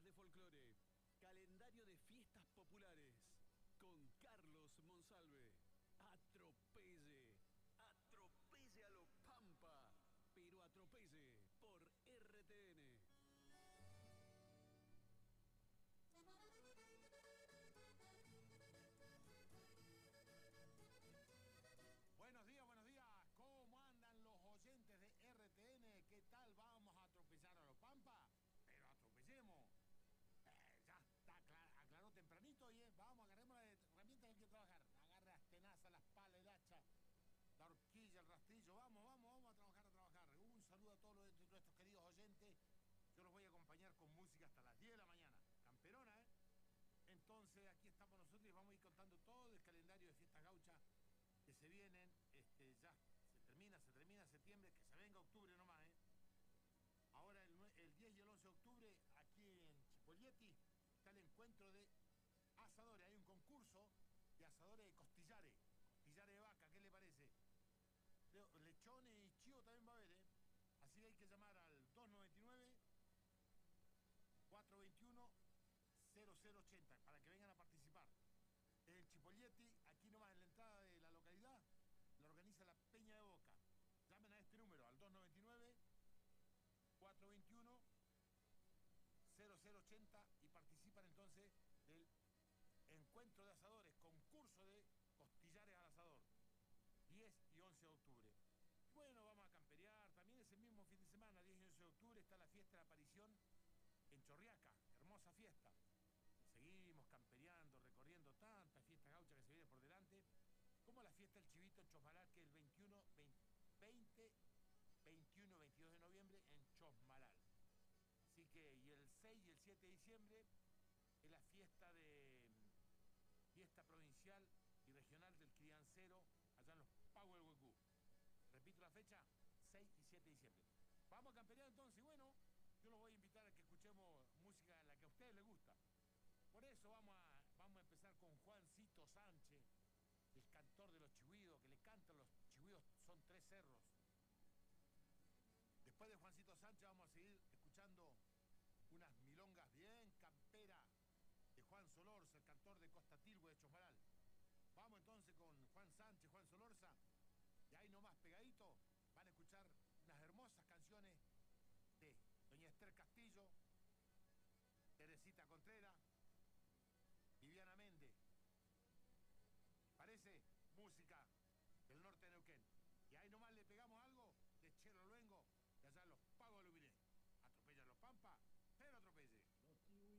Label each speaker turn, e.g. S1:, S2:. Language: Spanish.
S1: de folclore, calendario de fiestas populares, con Carlos Monsalve. Atropelle, atropelle a lo Pampa, pero atropelle por RTN.
S2: Buenos días, ¿cómo andan los oyentes de RTN? ¿Qué tal? ¿Vamos a atropellar a los Pampa? Pero atropellemos. Ya está, aclaró tempranito y vamos, agarremos las herramientas que hay que trabajar. Agarre las tenazas, las palas, el hacha, la horquilla, el rastrillo. Vamos a trabajar. Un saludo a todos nuestros queridos oyentes. Yo los voy a acompañar con música hasta las 10 de la mañana. Camperona, ¿eh? Entonces, aquí estamos nosotros y vamos a ir contando todo el calendario de fiestas gauchas que se vienen. Ya se termina septiembre, que se venga octubre nomás, ¿eh? Ahora el 10 y el 11 de octubre, aquí en Chipolletti, está el encuentro de asadores. Hay un concurso de asadores de costillares de vaca, ¿qué le parece? Lechones y chivo también va a haber, ¿eh? Así que hay que llamar al 299-421-0080 para que vengan a participar. En Chipolletti, aquí nomás en la entrada de la localidad, la organiza la Peña de Boca. Llamen a este número, al 299-421-0080 y participan entonces del encuentro de asadores, concurso de costillares al asador, 10 y 11 de octubre. Bueno, vamos a camperear. También ese mismo fin de semana, 10 y 11 de octubre, está la fiesta de la aparición en Chorriaca. Hermosa fiesta. Seguimos campereando, recorriendo tantas fiestas gauchas que se vienen por delante, como la fiesta del Chivito en Chosmalal, que es el 21 y 22 de noviembre en Chosmalal. Así que, y el 6 y el 7 de diciembre es la fiesta provincial y regional del criancero allá en los Pagos del Huecú. Repito la fecha, 6 y 7 de diciembre. Vamos a camperear entonces, y bueno, yo los voy a invitar a que escuchemos música en la que a ustedes les gusta. Por eso vamos a empezar con Juancito Sánchez, el cantor de los chihuidos, que le cantan los chihuidos, son 3 cerros. Después de Juancito Sánchez vamos a seguir escuchando unas milongas bien campera de Juan Solorza, el cantor de Costa Tilhue de Chosmalal. Vamos entonces con Juan Sánchez, Juan Solorza, y ahí nomás pegadito van a escuchar unas hermosas canciones de doña Esther Castillo, Teresita Contreras, Viviana Méndez. ¿Parece? Música